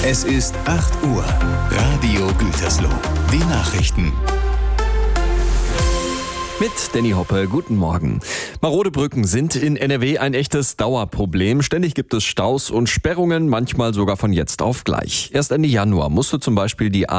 Es ist 8 Uhr. Radio Gütersloh. Die Nachrichten. Mit Danny Hoppe, guten Morgen. Marode Brücken sind in NRW ein echtes Dauerproblem. Ständig gibt es Staus und Sperrungen, manchmal sogar von jetzt auf gleich. Erst Ende Januar musste zum Beispiel die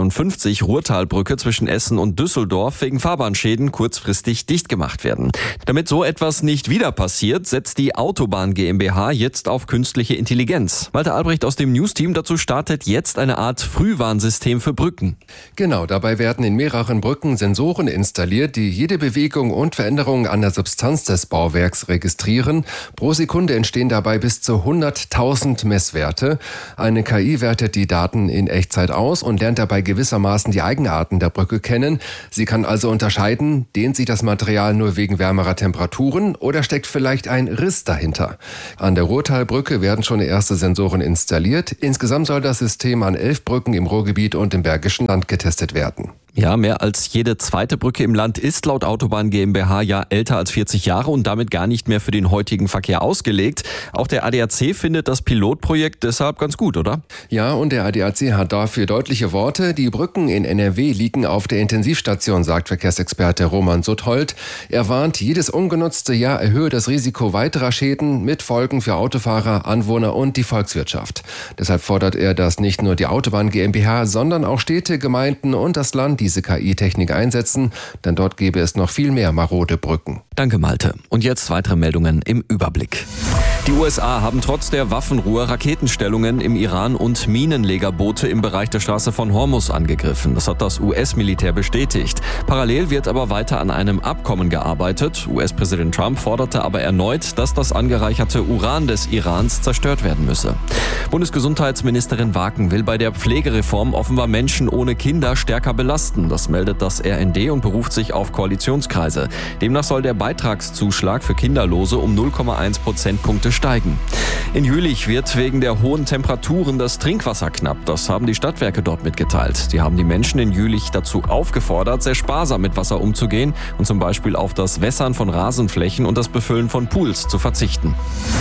A52 Ruhrtalbrücke zwischen Essen und Düsseldorf wegen Fahrbahnschäden kurzfristig dicht gemacht werden. Damit so etwas nicht wieder passiert, setzt die Autobahn GmbH jetzt auf künstliche Intelligenz. Malte Albrecht aus dem News-Team dazu startet jetzt eine Art Frühwarnsystem für Brücken. Genau, dabei werden in mehreren Brücken Sensoren installiert, die jede Bewegung und Veränderungen an der Substanz des Bauwerks registrieren. Pro Sekunde entstehen dabei bis zu 100.000 Messwerte. Eine KI wertet die Daten in Echtzeit aus und lernt dabei gewissermaßen die Eigenarten der Brücke kennen. Sie kann also unterscheiden, dehnt sich das Material nur wegen wärmerer Temperaturen oder steckt vielleicht ein Riss dahinter. An der Ruhrtalbrücke werden schon erste Sensoren installiert. Insgesamt soll das System an 11 Brücken im Ruhrgebiet und im Bergischen Land getestet werden. Ja, mehr als jede zweite Brücke im Land ist laut Autobahn GmbH ja älter als 40 Jahre und damit gar nicht mehr für den heutigen Verkehr ausgelegt. Auch der ADAC findet das Pilotprojekt deshalb ganz gut, oder? Ja, und der ADAC hat dafür deutliche Worte. Die Brücken in NRW liegen auf der Intensivstation, sagt Verkehrsexperte Roman Suthold. Er warnt, jedes ungenutzte Jahr erhöhe das Risiko weiterer Schäden mit Folgen für Autofahrer, Anwohner und die Volkswirtschaft. Deshalb fordert er, dass nicht nur die Autobahn GmbH, sondern auch Städte, Gemeinden und das Land diese KI-Technik einsetzen, denn dort gäbe es noch viel mehr marode Brücken. Danke, Malte. Und jetzt weitere Meldungen im Überblick. Die USA haben trotz der Waffenruhe Raketenstellungen im Iran und Minenlegerboote im Bereich der Straße von Hormuz angegriffen. Das hat das US-Militär bestätigt. Parallel wird aber weiter an einem Abkommen gearbeitet. US-Präsident Trump forderte aber erneut, dass das angereicherte Uran des Irans zerstört werden müsse. Bundesgesundheitsministerin Waken will bei der Pflegereform offenbar Menschen ohne Kinder stärker belasten. Das meldet das RND und beruft sich auf Koalitionskreise. Demnach soll der Beitragszuschlag für Kinderlose um 0,1 Prozentpunkte steigen. In Jülich wird wegen der hohen Temperaturen das Trinkwasser knapp. Das haben die Stadtwerke dort mitgeteilt. Die haben die Menschen in Jülich dazu aufgefordert, sehr sparsam mit Wasser umzugehen und zum Beispiel auf das Wässern von Rasenflächen und das Befüllen von Pools zu verzichten.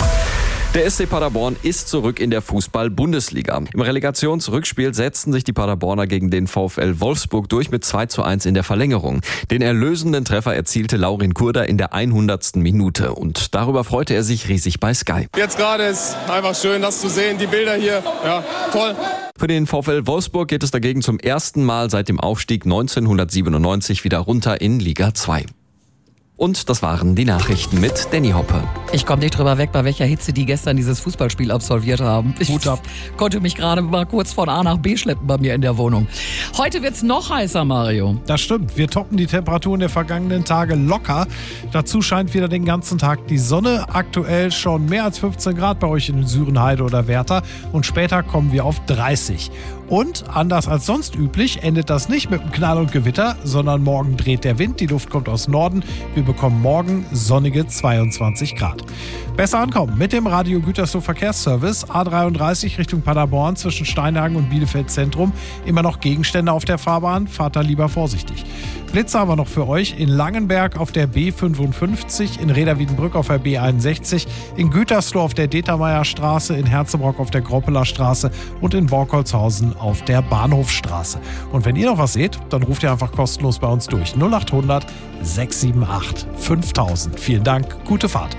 Der SC Paderborn ist zurück in der Fußball-Bundesliga. Im Relegationsrückspiel setzten sich die Paderborner gegen den VfL Wolfsburg durch mit 2:1 in der Verlängerung. Den erlösenden Treffer erzielte Laurin Kurda in der 100. Minute. Und darüber freute er sich riesig bei Sky. Jetzt gerade ist einfach schön, das zu sehen, die Bilder hier, ja, toll. Für den VfL Wolfsburg geht es dagegen zum ersten Mal seit dem Aufstieg 1997 wieder runter in Liga 2. Und das waren die Nachrichten mit Danny Hoppe. Ich komme nicht drüber weg, bei welcher Hitze die gestern dieses Fußballspiel absolviert haben. Ich konnte mich gerade mal kurz von A nach B schleppen bei mir in der Wohnung. Heute wird's noch heißer, Mario. Das stimmt. Wir toppen die Temperaturen der vergangenen Tage locker. Dazu scheint wieder den ganzen Tag die Sonne. Aktuell schon mehr als 15 Grad bei euch in Sürenheide oder Werther. Und später kommen wir auf 30. Und anders als sonst üblich endet das nicht mit einem Knall und Gewitter, sondern morgen dreht der Wind, die Luft kommt aus Norden. Wir bekommen morgen sonnige 22 Grad. Besser ankommen mit dem Radio Gütersloh Verkehrsservice. A33 Richtung Paderborn zwischen Steinhagen und Bielefeld Zentrum. Immer noch Gegenstände auf der Fahrbahn, fahrt da lieber vorsichtig. Blitze haben wir noch für euch in Langenberg auf der B55, in Reda-Wiedenbrück auf der B61, in Gütersloh auf der Determeierstraße, in Herzebrock auf der Groppeler Straße und in Borkholzhausen auf der Bahnhofstraße. Und wenn ihr noch was seht, dann ruft ihr einfach kostenlos bei uns durch. 0800 678 5000. Vielen Dank, gute Fahrt.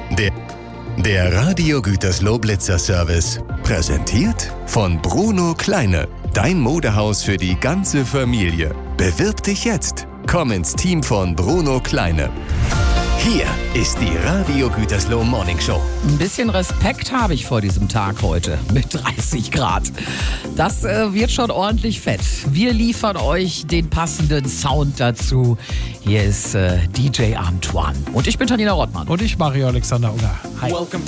Der Radio Gütersloh Blitzer Service. Präsentiert von Bruno Kleine. Dein Modehaus für die ganze Familie. Bewirb dich jetzt. Komm ins Team von Bruno Kleine. Hier ist die Radio Gütersloh Morning Show. Ein bisschen Respekt habe ich vor diesem Tag heute mit 30 Grad. Das wird schon ordentlich fett. Wir liefern euch den passenden Sound dazu. Hier ist DJ Antoine. Und ich bin Tanina Rottmann. Und ich, Mario Alexander Unger. Hi.